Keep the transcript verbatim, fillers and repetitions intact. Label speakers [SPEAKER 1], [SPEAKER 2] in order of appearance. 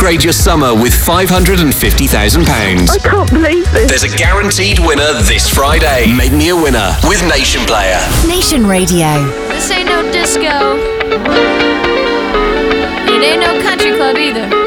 [SPEAKER 1] upgrade your summer with five hundred fifty thousand pounds.
[SPEAKER 2] I can't believe this.
[SPEAKER 1] There's a guaranteed winner this Friday. Make me a winner with Nation Player.
[SPEAKER 3] Nation Radio.
[SPEAKER 4] This ain't no disco. It ain't no country club either.